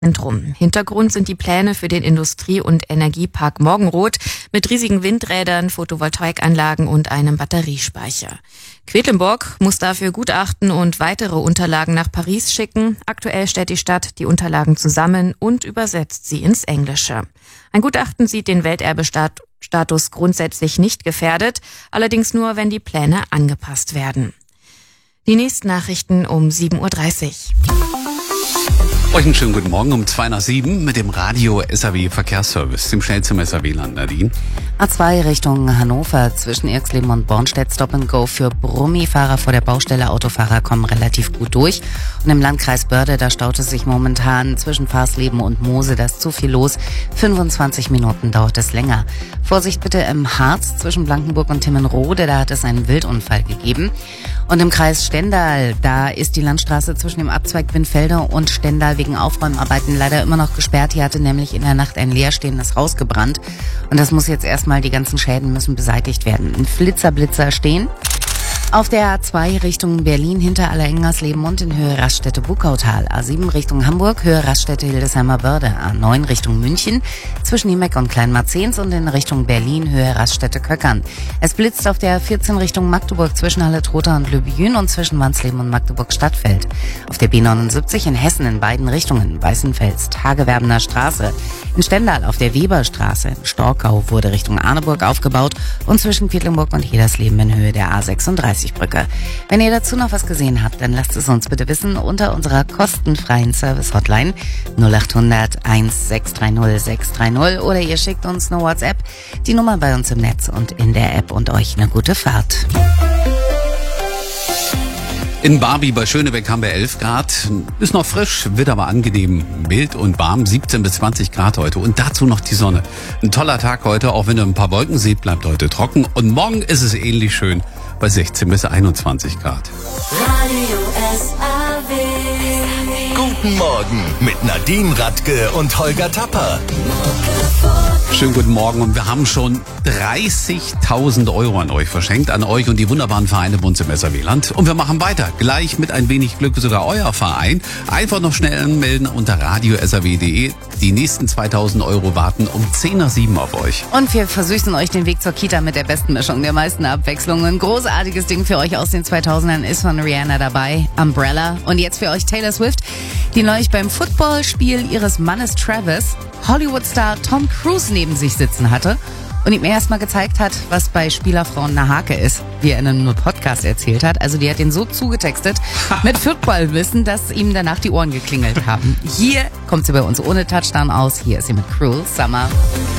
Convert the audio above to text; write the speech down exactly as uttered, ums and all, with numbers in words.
Zentrum. Hintergrund sind die Pläne für den Industrie- und Energiepark Morgenroth mit riesigen Windrädern, Photovoltaikanlagen und einem Batteriespeicher. Quedlinburg muss dafür Gutachten und weitere Unterlagen nach Paris schicken. Aktuell stellt die Stadt die Unterlagen zusammen und übersetzt sie ins Englische. Ein Gutachten sieht den Welterbestatus grundsätzlich nicht gefährdet, allerdings nur, wenn die Pläne angepasst werden. Die nächsten Nachrichten um sieben Uhr dreißig. Euch einen schönen guten Morgen um zwei nach sieben mit dem Radio S A W Verkehrsservice, dem schnellsten S A W-Land, Nadine. A zwei Richtung Hannover zwischen Irxleben und Bornstedt Stop and Go für Brummifahrer vor der Baustelle. Autofahrer kommen relativ gut durch. Und im Landkreis Börde, da staut es sich momentan zwischen Farsleben und Mose, da ist zu viel los. fünfundzwanzig Minuten dauert es länger. Vorsicht bitte im Harz zwischen Blankenburg und Timmenrode, da hat es einen Wildunfall gegeben. Und im Kreis Stendal, da ist die Landstraße zwischen dem Abzweig Winfelde und Stendal wegen Aufräumarbeiten leider immer noch gesperrt. Hier hatte nämlich in der Nacht ein leerstehendes Haus gebrannt. Und das muss jetzt erstmal, die ganzen Schäden müssen beseitigt werden. Ein Flitzerblitzer stehen. Auf der A zwei Richtung Berlin hinter Allerengersleben und in Höhe Raststätte-Buckautal. A sieben Richtung Hamburg, Höhe Raststätte-Hildesheimer Börde. A neun Richtung München zwischen Niemeck und Kleinmarzens und in Richtung Berlin, Höhe Raststätte-Köckern. Es blitzt auf der A vierzehn Richtung Magdeburg zwischen Halle-Trotha und Löbjün und zwischen Wansleben und Magdeburg-Stadtfeld. Auf der B neunundsiebzig in Hessen in beiden Richtungen, Weißenfels, Tagewerbener Straße. In Stendal auf der Weberstraße in Storkau wurde Richtung Arneburg aufgebaut und zwischen Quedlinburg und Hedersleben in Höhe der A sechsunddreißig Brücke. Wenn ihr dazu noch was gesehen habt, dann lasst es uns bitte wissen unter unserer kostenfreien Service-Hotline null acht hundert eins sechs drei null sechs drei null oder ihr schickt uns eine WhatsApp, die Nummer bei uns im Netz und in der App und euch eine gute Fahrt. In Barbie bei Schönebeck haben wir elf Grad. Ist noch frisch, wird aber angenehm mild und warm. siebzehn bis zwanzig Grad heute. Und dazu noch die Sonne. Ein toller Tag heute, auch wenn ihr ein paar Wolken seht, bleibt heute trocken. Und morgen ist es ähnlich schön bei sechzehn bis einundzwanzig Grad. Radio S A W. Guten Morgen mit Nadine Radke und Holger Tapper. Schönen guten Morgen und wir haben schon dreißigtausend Euro an euch verschenkt, an euch und die wunderbaren Vereine bei uns im S A W-Land. Und wir machen weiter, gleich mit ein wenig Glück sogar euer Verein. Einfach noch schnell anmelden unter radio s a w punkt de. Die nächsten zweitausend Euro warten um zehn nach sieben auf euch. Und wir versüßen euch den Weg zur Kita mit der besten Mischung der meisten Abwechslungen. Ein großartiges Ding für euch aus den zweitausendern ist von Rihanna dabei, Umbrella. Und jetzt für euch Taylor Swift, die neulich beim Footballspiel ihres Mannes Travis Hollywood-Star Tom Cruise neben sich sitzen hatte und ihm erstmal gezeigt hat, was bei Spielerfrauen eine Hake ist, wie er in einem Podcast erzählt hat. Also die hat ihn so zugetextet mit Footballwissen, dass ihm danach die Ohren geklingelt haben. Hier kommt sie bei uns ohne Touchdown aus. Hier ist sie mit Cruel Summer.